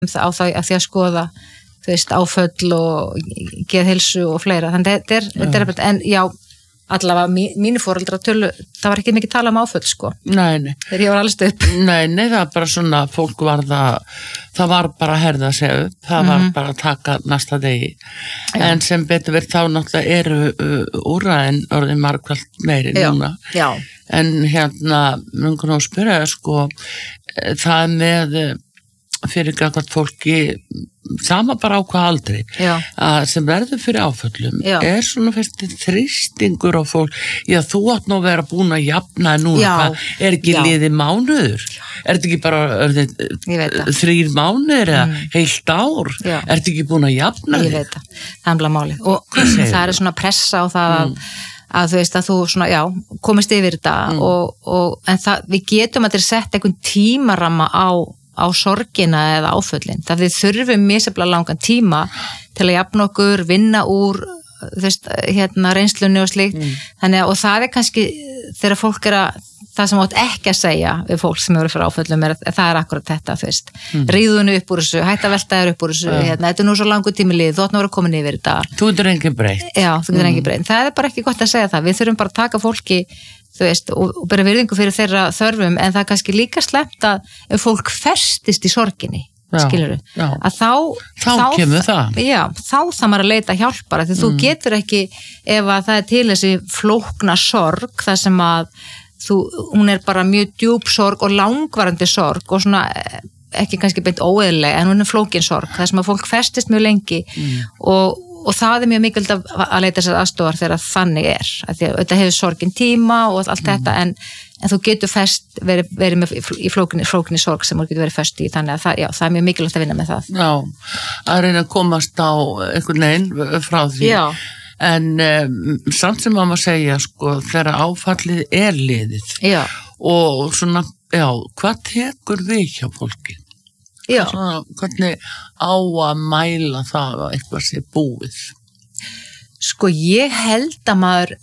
á það að því að skoða þú veist, áföll og geðheilsu og fleira, þannig þetta er en já, allavega mínu foreldrar tölu, það var ekki mikið tala áföll sko. Nei. Þegar ég var alveg upp. Nei, það var bara svona, fólk var það var bara að herða sig upp, það var bara að taka næsta degi. En sem betur verið þá náttúrulega eru úrræðin orðin margfalt meiri núna. Já. En mér nú spyrja sko, það með fyrir gangvært fólki sama bara á hvað aldri að sem verður fyrir áföllum er svona fyrst þrýstingur á fólk, þú átt nú að vera búin að jafna núna, er ekki liðið mánuður, er þetta ekki bara 3 mánuður eða heilt ár, er þetta ekki búin að jafna ég veit það er máli og það er svona pressa á það að þú veist að þú svona, komist yfir þetta en við getum að setja einhvern tímaramma á sorgina eða áföllin. Það við þurfum misjafnlega langan tíma til að jafna okkur, vinna úr reynslunni og slíkt. Þannig og það er kannski þegar fólk það sem átt ekki að segja við fólk sem eru fyrir áföllum það er akkurat þetta, þú veist. Ríðunu upp úr þessu, hætta velta þér upp úr þessu, þetta er nú svo langur tími lið, þú átt nú að vera komin yfir þetta. Þú getur engin breytt. Já, þú getur engin breytt. Það er bara ekki gott að segja það. Við þurfum bara að taka fólki þú veist, og bera virðingu fyrir þeirra þörfum, en það er kannski líka sleppt að ef fólk festist í sorginni, skilurðu, að þá kemur það. Já, þá það maður að leita hjálpara, því þú getur ekki, ef að það er til þessi flókna sorg, það sem að hún er bara mjög djúp sorg og langvarandi sorg og svona ekki kannski beint óeðlileg, en hún er flókin sorg, það sem að fólk festist mjög lengi og það er mjög mikilvægt að leita sér aðstofar þegar þannig er, að því að þetta hefur sorgin tíma og allt þetta, en þú getur verið með í flókinni sorg sem þú getur verið fest í, þannig að það er mjög mikilvægt að vinna með það. Já, að reyna að komast á einhvern veginn frá því. Já. En samt sem maður segja, sko, þegar áfallið er liðið. Já. Og svona, hvað tekur við hjá fólki? Já. Svona, hvernig á að mæla það að eitthvað sé búið? Sko, ég held að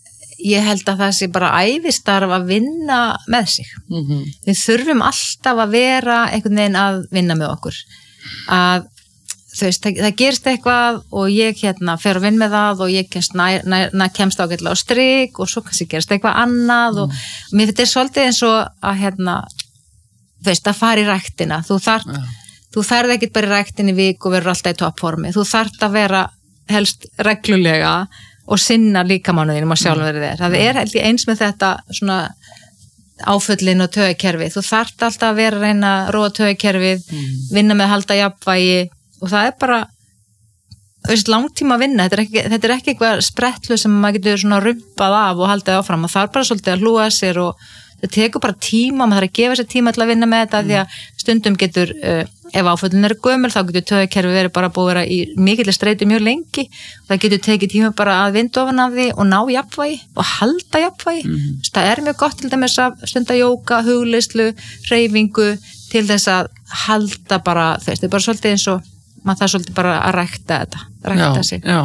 það sé bara ævistarf að vinna með sig. Við þurfum alltaf að vera einhvern veginn að vinna með okkur. Að þú veist, það gerist eitthvað og ég fer að vinna með það og ég kemst ágætlega á strik og svo kannski gerist eitthvað annað og mér finnst þetta svolítið eins og að þú veist, að fara í ræktina, þú ferð ekkert bara í ræktin í vik og verður alltaf í toppformi, þú þarft að vera helst reglulega og sinna líkamánuðinum og sjálfur þér. Það er eins með þetta svona áföllin og taugakerfið, þú þarft alltaf að vera að reyna að róa taugakerfið, vinna með að halda jafnvægi og það er bara langtíma að vinna, þetta er ekki eitthvað sprettlu sem maður getur svona rumpað af og haldið áfram, og það er bara svolítið að hlúa sér og það tekur bara tíma, maður þarf að gefa sér tíma til að vinna með þetta, því að stundum getur, ef áföllin eru gömul, þá getur taugakerfið verið bara búið að vera í mikilli streitu mjög lengi, það getur tekið tíma bara að vinda ofan af því og ná jafnvægi og halda jafnvægi. Það er mjög gott til dæmis að stunda jóga, hugleiðslu, hreyfingu til þess að halda bara, þetta er bara svolítið eins og maður það svolítið bara að rækta sig. Já.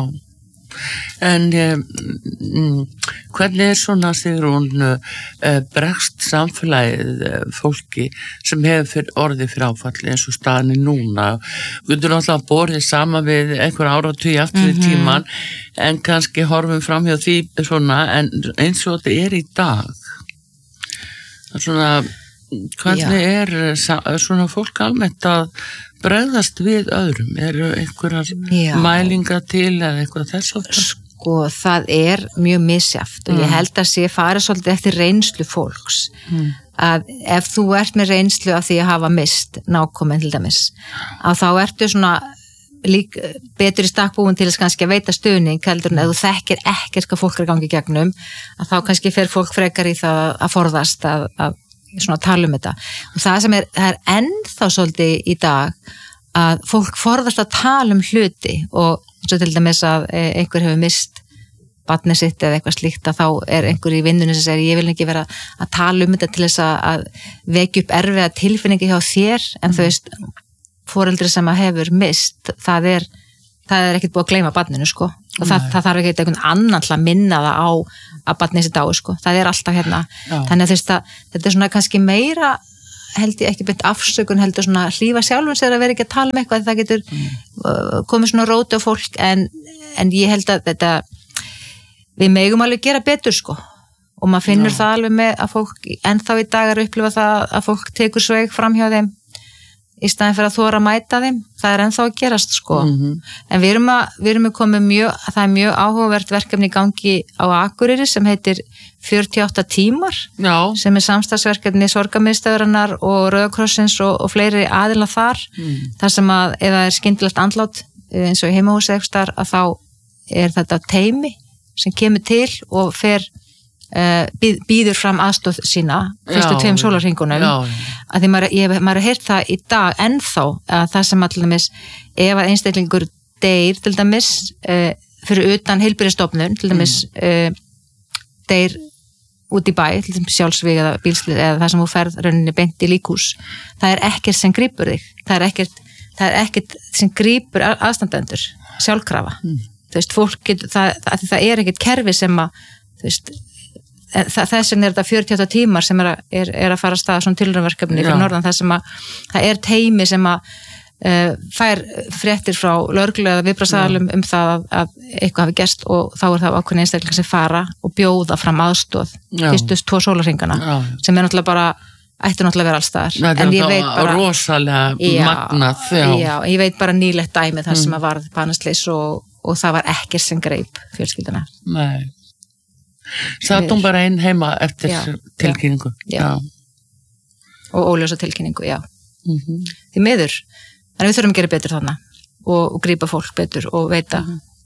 En hvernig er svona, Sigrún, bregst samfélagið fólki sem hefur orðið fyrir áfalli eins og staðinni núna? Við getum náttúrulega borðið saman við einhver áratugi aftur í tíman, en kannski horfum fram hjá því svona, en eins og þetta er í dag. Svona, hvernig er svona fólk almennt að bregðast við öðrum? Eru einhverjar mælingar til eða eitthvað þess að? Sko, það er mjög misjafnt og ég held að sé farið svolítið eftir reynslu fólks. Að ef þú ert með reynslu af því að hafa mist nákominn til dæmis, að þá ertu svona betur í stakkbúin til þess kannski að veita stuðning heldur en ef þú þekkir ekkert hvað fólk er gangi gegnum, að þá kannski fer fólk frekar í það að forðast að svona tala þetta. Og það sem það er ennþá svolítið í dag að fólk forðast að tala hluti og svo til dæmis að einhver hefur mist barnið sitt eða eitthvað slíkt, að þá er einhver í vinnunni sem segir ég vil ekki vera að tala þetta til þess að vekja upp erfiða tilfinningi hjá þér, en þú veist foreldri sem að hefur mist, það er ekkert búið að gleyma barninu, sko, og það þarf ekki einhvern annan til að minna það á að barnið sitt á, sko, það er alltaf þannig að þú veist að þetta er svona kannski meira held ég ekki beint afsökun heldur svona hlífa sjálfum sér að vera ekki að tala eitthvað, það getur komið svona róti á fólk en ég held að þetta við megum alveg gera betur sko og maður finnur það alveg með að fólk ennþá í dag upplifa það að fólk tekur sveig fram hjá þeim í staðin fyrir að þora að mæta þeim, það ennþá að gerast sko, en við erum komið það mjög áhugavert verkefni í gangi á Akureyri sem heitir 48 tímar, sem samstarfsverkefni Sorgarmiðstöðvarinnar og Rauðakrossins og fleiri aðila þar, þar sem að ef það skyndilega andlát eins og í heimahúsi ekstar að þá þetta teymi sem kemur til og fer býður fram aðstoð sína fyrstu 2 sólarhringunum að því maður heyrt það í dag ennþá að það sem allir ef að einstaklingur deyr til dæmis fyrir utan heilbrigðisstofnun til dæmis deyr út í bæ til dæmis sjálfsvíg eða bílslið eða það sem þú ferð rauninni beint í líkhús það ekkert sem grípur þig það ekkert sem grípur aðstandendur sjálfkrafa þú veist, fólk getur það ekkert kerfi sem að þú veist þess vegna þetta 48 tímar sem að fara að staða svona tilraunverkefni fyrir norðan það sem að það teymi sem að fær fréttir frá lögreglu eða viðbragðsaðilum það að eitthvað hafi gerst og þá það ákveðin einstaklingar sem fara og bjóða fram aðstoð fyrstu 2 sólarhringana sem náttúrulega bara ætti náttúrulega að vera allstaðar en ég veit bara rosalega magnað ég veit bara nýlegt dæmi þar sem að varð banaslys og það var ekkert sem greip fjölskylduna Satt hún bara einn heima eftir tilkynningu og óljósa tilkynningu því miður en við þurfum að gera betur þarna og grípa fólk betur og veita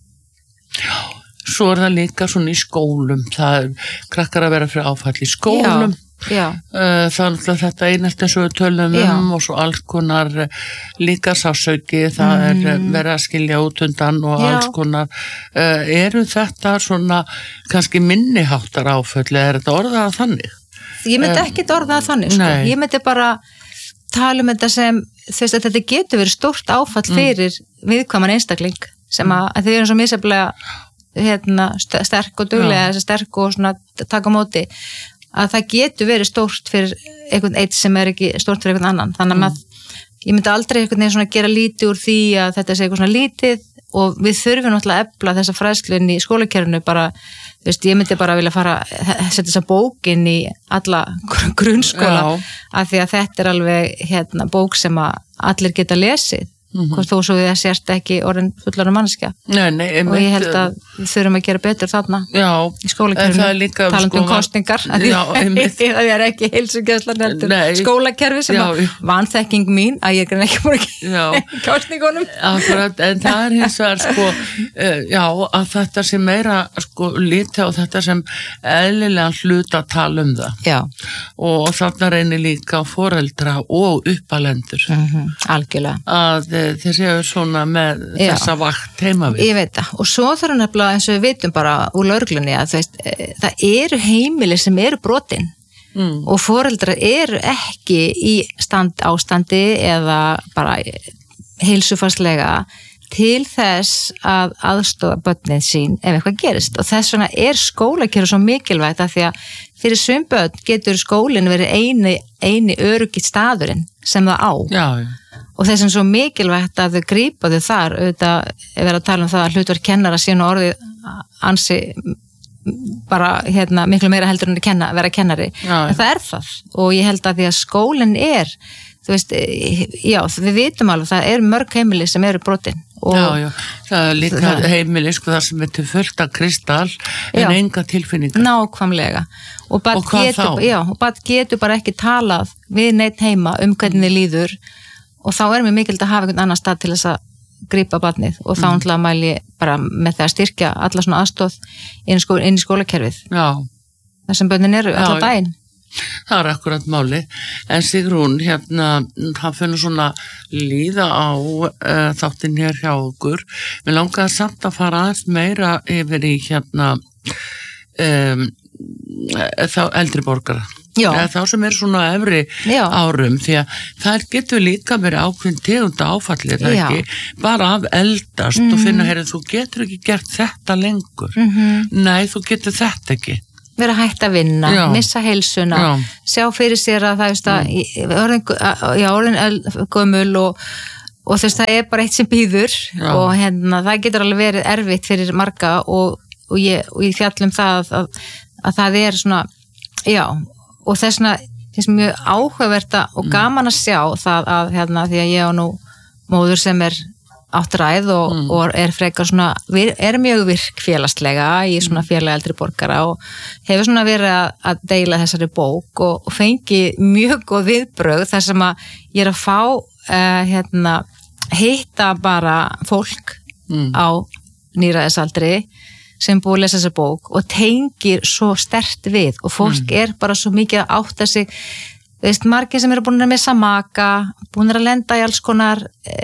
Svo það líka svona í skólum það krakkar að vera fyrir áfall í skólum þannig að þetta einelt eins og við tölum og svo alls konar líka sásauki það verið að skilja út undan og alls konar eru þetta svona kannski minniháttar áföll eða er þetta orðað þannig? Ég myndi ekki orðað þannig sko. Ég myndi bara tala þetta sem þess að þetta getur verið stórt áfall fyrir viðkvæman einstakling sem að þau eru svo misjafnlega sterk og duglega sterk og svona taka móti að það getur verið stórt fyrir einhvern eitt sem ekki stórt fyrir einhvern annan þannig að ég myndi aldrei einhvern veginn svona gera lítið úr því að þetta sé eitthvað svona lítið og við þurfum náttúrulega að efla þessa fræðslun í skólakerfinu bara, þú veist, ég myndi bara vilja fara setja þessa bókin í alla grunnskóla af því að þetta alveg bók sem að allir geta lesið hvort þó svo við sérst ekki orðin fullarinn manneskja og ég held að við þurfum að gera betur þarna í skólakerfinu, talandi kostningar það er ekki heilsugæslan heldur skólakerfi sem að vanþekking mín að ég er ekki búin ekki kostningunum en það er hins vegar að þetta sem meira líti á þetta sem eðlilega hluta að tala það og þarna reynir líka foreldra og uppalendur algjörlega að þeir séu svona með þessa vakt heima við. Ég veit það og svo þarf nefnilega eins og við vitum bara úr lögreglunni að það eru heimili sem eru brotin og foreldrar eru ekki í ástandi eða bara heilsufarslega til þess að aðstoða börnin sín ef eitthvað gerist og þess vegna skólakerfi svo mikilvægt að því að fyrir sum börn getur skólinn verið eini öruggi staðurinn sem það á og þess vegna svo mikilvægt að þau grípa þau þar auðvitað vera að tala það að hlutverk kennara sín og orðið ansi bara miklu meira heldur en að vera kennari en það það og ég held að því að skólinn þú veist, við vitum alveg það mörg heimili sem eru brotin það er líka heimili það sem til fullt af kristall en enga tilfinningar nákvæmlega og barn getur bara ekki talað við neitt heima hvernig þið líður og þá mér mikilvægt að hafa einhvern annan stað til þess að grípa barnið og þá náttúrulega mæli ég bara með það að styrkja alla svona aðstoð inn í skólakerfið þar sem börnin eru alla daginn Það akkurat máli en Sigrún, það finnur svona líða á þáttinn hér hjá okkur við langaði samt að fara aðeins meira yfir í þá eldri borgara þá sem svona efri árum því að það getur líka verið ákveðin tegunda áfallið ekki bara af eldast og finna þú getur ekki gert þetta lengur nei, þú getur þetta ekki vera hægt að vinna, missa heilsuna, sjá fyrir sér að það orðin gömul og þú veist, það bara eitt sem býður og það getur alveg verið erfitt fyrir marga og ég fjallum það að það svona, og þessna finnst mjög áhugavert og gaman að sjá það að því að ég á nú móður sem áttræð og frekar svona, mjög virk félagslega í svona félag eldri borgara og hefur svona verið að deila þessari bók og fengi mjög góð viðbrögð þar sem að ég að fá hitta bara fólk á níræðisaldri sem búið að lesa þessa bók og tengir svo sterkt við og fólk bara svo mikið að átta sig margir sem eru búin að missa maka, búin að lenda í alls konar,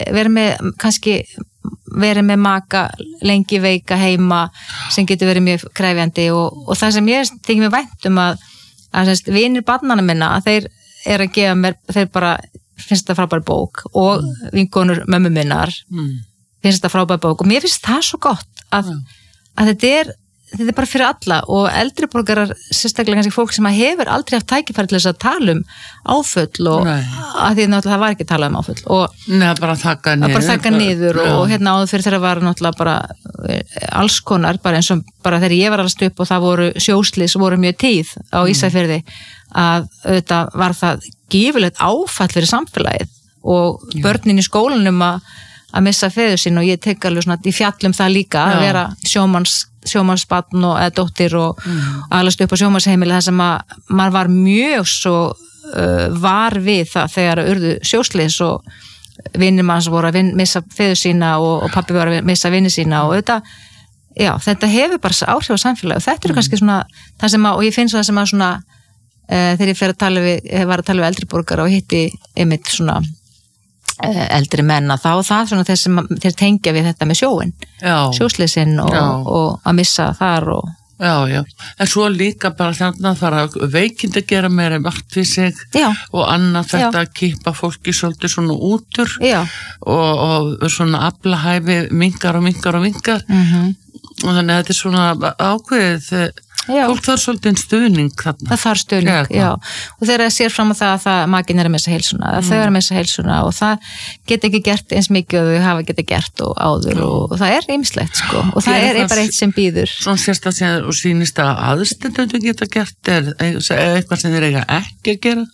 verið með maka lengi veika heima sem getur verið mjög kræfjandi og það sem ég þykir mér vænt að vinir barnanna minna, þeir að gefa mér, þeir bara finnst þetta frábær bók og vinkonur mömmu minnar finnst þetta frábær bók og mér finnst það svo gott að þetta er bara fyrir alla og eldri borgarar, sérstaklega kannski fólk sem hefur aldrei haft tækifæri til þess að tala áföll og að því náttúrulega það var ekki að tala áföll og bara þakka niður og áður fyrir þeirra var náttúrulega bara alls konar, bara eins og bara þegar ég var allast upp og það voru sjóslys voru mjög tíð á Ísafirði að auðvitað var það gífurlegt áfall fyrir samfélagið og börnin í skólanum að missa feður sín og ég tek alveg svona í fjallum það líka að vera sjómannsbarn og eða dóttir og alast upp á sjómannsheimili þar sem að maður var mjög svo var við það þegar urðu sjóslys og vinnir manns voru að missa feður sína og pabbi var að missa vinni sína og þetta hefur bara áhrif á samfélagi og þetta eru kannski svona það sem og ég finn svo það sem að svona þegar ég var að tala við eldri borgara og hitti einmitt svona eldri menna þá það svona þeir tengja við þetta með sjóin sjóslysinn og að missa þar og en svo líka bara þannig að fara veikindi að gera meira vart við sig og annað þetta að kippa fólki svolítið svona útur og svona aflahæfi mingar og þannig að þetta er svona ákveðið fólk þarf svolítið stuðning þarna. Það þarf stuðning, og þegar það sér fram á það að maginn að missa heilsuna, að þau að missa heilsuna og það get ekki gert eins mikið og þau hafa geta gert og áður og það ýmislegt sko og það bara eitt sem býður. Svona sérstaklega og sýnist að aðstendundu geta gert eitthvað sem þeir eiga ekki að gera?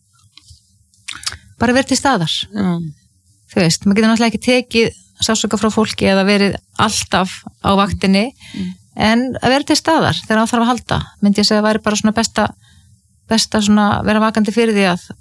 Bara verið til staðar. Þú veist, maður getur náttúrulega ekki tekið sársauka frá fólki eða verið alltaf á vaktinni en að vera til staðar þegar það þarf að halda myndi ég segja að væri bara svona besta svona vera vakandi fyrir því að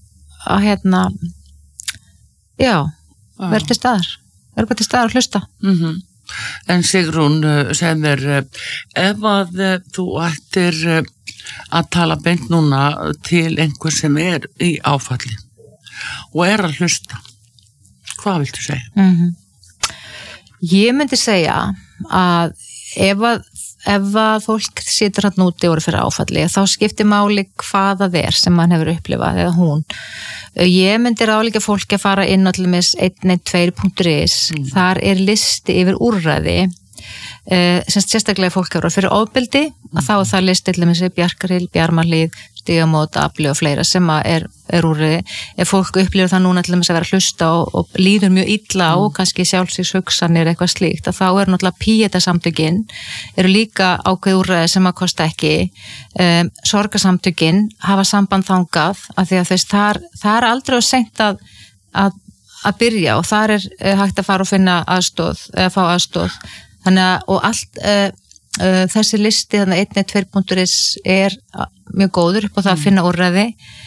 vera til staðar vera bara til staðar og hlusta En Sigrún, segð mér ef að þú ættir að tala beint núna til einhver sem í áfalli og að hlusta hvað viltu segja? Ég myndi segja að ef að fólk situr hann úti og eru fyrir áfalli þá skiptir máli hvað það sem hann hefur upplifað eða hún. Ég myndi ráðleggja fólki að fara inn á til dæmis 112.is þar listi yfir úrræði sérstaklega fólk hefur fyrir ofbeldi að þá það listi til dæmis Bjarkarhýl, Bjarmalíð, Stígamót, Afli og fleira sem er úrræði. Ef fólk upplifir það núna til dæmis að vera að hlusta og líður mjög illa og kannski sjálfsvíkshugsanir eitthvað slíkt að þá náttúrulega Píeta-samtökin eru líka ákveð úrræði sem að kosta ekki. Sorgarsamtökin hafa samband þangað af því að það er aldrei of seint að byrja og þar hægt að fara og finna aðstoð eða fá aðstoð. Þannig að og allt þessi listi þannig 112.is mjög góður upp á það að finna úrræði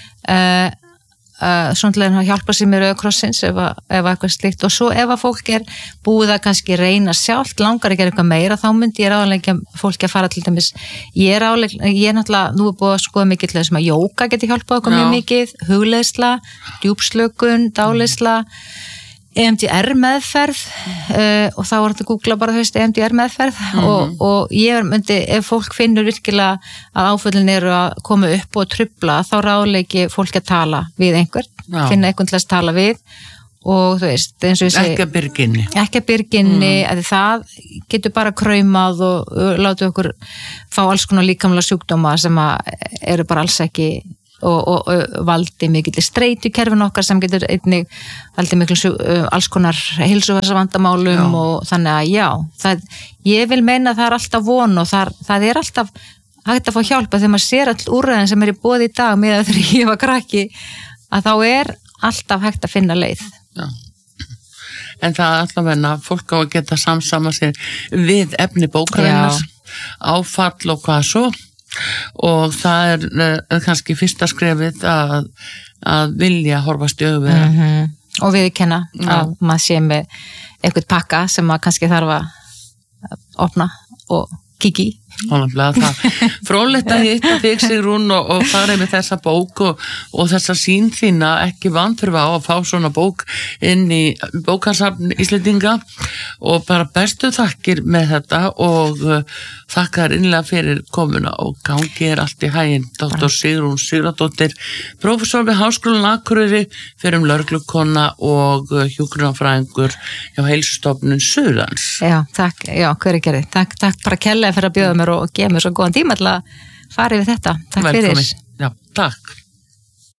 svonlega að hjálpa sér með Rauða krossins ef eitthvað slíkt og svo ef að fólk búið að kannski reyna sjálft langar að gera eitthvað meira þá myndi ég ráðleggja fólki að fara til dæmis ég náttúrulega nú búið að skoða mikið til þessum að jóga geti hjálpað okkur mjög mikið hugleiðsla, djúpslökun, dáleiðsla EMDR meðferð og þá var þetta að googla bara EMDR meðferð og ég myndi ef fólk finnur virkilega að áföllin eru að koma upp og trufla þá ráðleggi fólk að tala við einhvern finna einhvern til að tala við og þú veist, eins og ég segi ekki að byrginni, að það getur bara kraumað og láta okkur fá alls konar líkamlega sjúkdóma sem eru bara alls ekki og valdi mikill streitu í kerfinu okkar sem getur einnig valdi mikil alls konar heilsufarsvandamálum og þannig að ég vil meina að það alltaf von og það alltaf hægt að fá hjálpa þegar maður sér all úrræðin sem í boði í dag með að þegar ég var krakki að þá alltaf hægt að finna leið. Já. En það allavega fólk á að geta samsama sér við efni bókarinnar, áfall og hvað svo og það kannski fyrsta skrefið að vilja horfast í augu og viðurkenna að maður sé með eitthvað pakka sem maður kannski þarf að opna og kíkja í. Fróðlegt að hitta þig Sigrún og fara með þessa bók og þessa sýn þína ekki vanþurfa á að fá svona bók inn í bókasafn Íslendinga og bara bestu þakkir með þetta og þakka þér innlega fyrir komuna og gangi allt í haginn. Dr. Sigrún Sigurðardóttir, prófessor við Háskólann Akureyri, fyrir lögreglukona og hjúkrunarfræðingur hjá Heilsustofnun Suðurlands. Já, takk, hver gerði. Takk bara kærlega fyrir að bjóða mér og gefa mér svo góðan tíma til að fara yfir þetta. Takk fyrir. Já, takk.